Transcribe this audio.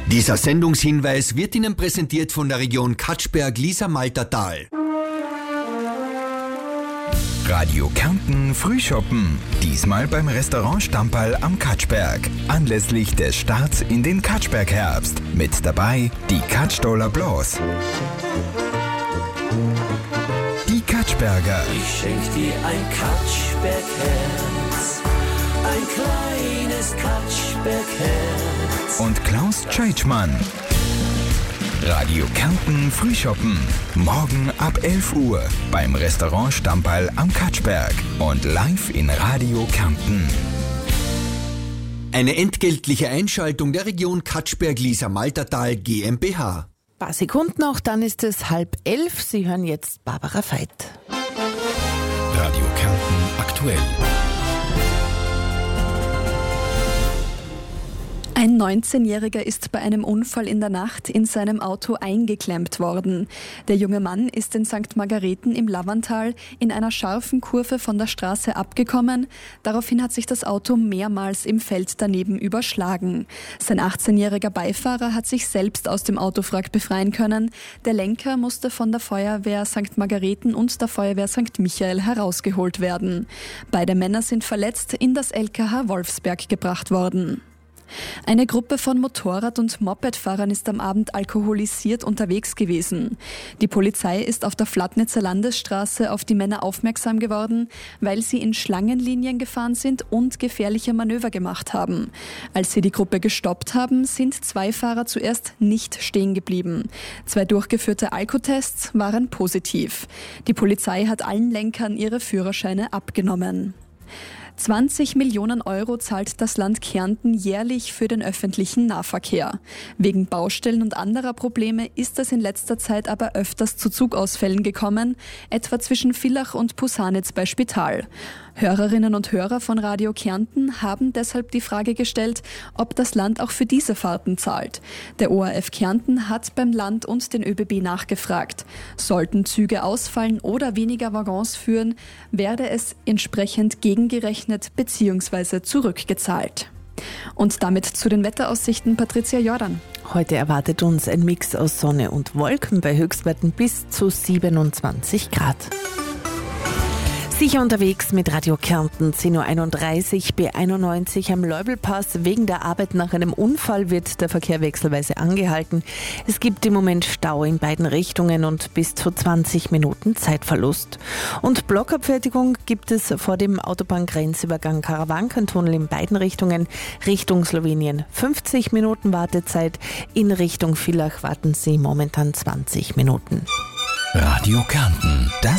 Dieser Sendungshinweis wird Ihnen präsentiert von der Region Katschberg-Lisa-Maltertal. Radio Kärnten Frühschoppen. Diesmal beim Restaurant Stamperl am Katschberg. Anlässlich des Starts in den Katschberg-Herbst. Mit dabei die Katschdoler Blos. Die Katschberger. Ich schenk dir ein Katschberg-Herz. Ein kleines Katschberg-Herz. Und Klaus Tscheitschmann. Radio Kärnten Frühschoppen. Morgen ab 11 Uhr beim Restaurant Stamperl am Katschberg und live in Radio Kärnten. Eine entgeltliche Einschaltung der Region Katschberg-Lisa-Maltertal GmbH. Ein paar Sekunden noch, dann ist es 10:30. Sie hören jetzt Barbara Veit. Radio Kärnten aktuell. Ein 19-Jähriger ist bei einem Unfall in der Nacht in seinem Auto eingeklemmt worden. Der junge Mann ist in St. Margareten im Lavantal in einer scharfen Kurve von der Straße abgekommen. Daraufhin hat sich das Auto mehrmals im Feld daneben überschlagen. Sein 18-jähriger Beifahrer hat sich selbst aus dem Autowrack befreien können. Der Lenker musste von der Feuerwehr St. Margareten und der Feuerwehr St. Michael herausgeholt werden. Beide Männer sind verletzt in das LKH Wolfsberg gebracht worden. Eine Gruppe von Motorrad- und Mopedfahrern ist am Abend alkoholisiert unterwegs gewesen. Die Polizei ist auf der Flatnitzer Landesstraße auf die Männer aufmerksam geworden, weil sie in Schlangenlinien gefahren sind und gefährliche Manöver gemacht haben. Als sie die Gruppe gestoppt haben, sind 2 Fahrer zuerst nicht stehen geblieben. 2 durchgeführte Alkotests waren positiv. Die Polizei hat allen Lenkern ihre Führerscheine abgenommen. 20 Millionen Euro zahlt das Land Kärnten jährlich für den öffentlichen Nahverkehr. Wegen Baustellen und anderer Probleme ist es in letzter Zeit aber öfters zu Zugausfällen gekommen, etwa zwischen Villach und Pusanitz bei Spital. Hörerinnen und Hörer von Radio Kärnten haben deshalb die Frage gestellt, ob das Land auch für diese Fahrten zahlt. Der ORF Kärnten hat beim Land und den ÖBB nachgefragt. Sollten Züge ausfallen oder weniger Waggons führen, werde es entsprechend gegengerechnet bzw. zurückgezahlt. Und damit zu den Wetteraussichten Patricia Jordan. Heute erwartet uns ein Mix aus Sonne und Wolken bei Höchstwerten bis zu 27 Grad. Sicher unterwegs mit Radio Kärnten, 10.31 Uhr, B91 am Leubelpass. Wegen der Arbeit nach einem Unfall wird der Verkehr wechselweise angehalten. Es gibt im Moment Stau in beiden Richtungen und bis zu 20 Minuten Zeitverlust. Und Blockabfertigung gibt es vor dem Autobahngrenzübergang Karawankentunnel in beiden Richtungen. Richtung Slowenien 50 Minuten Wartezeit, in Richtung Villach warten Sie momentan 20 Minuten. Radio Kärnten, das